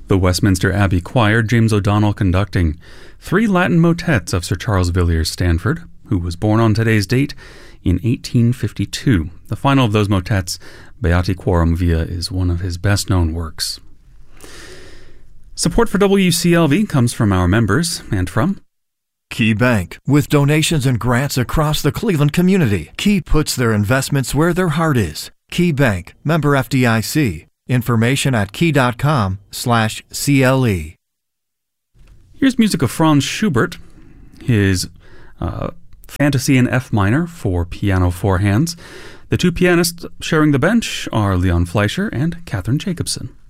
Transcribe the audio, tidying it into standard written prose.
The Westminster Abbey Choir, James O'Donnell conducting. 3 Latin motets of Sir Charles Villiers Stanford, who was born on today's date in 1852. The final of those motets, Beati Quorum Via, is one of his best-known works. Support for WCLV comes from our members and from Key Bank. With donations and grants across the Cleveland community, Key puts their investments where their heart is. Key Bank, member FDIC. Information at key.com/CLE. Here's music of Franz Schubert, his Fantasy in F minor for piano 4 hands. The 2 pianists sharing the bench are Leon Fleischer and Catherine Jacobson.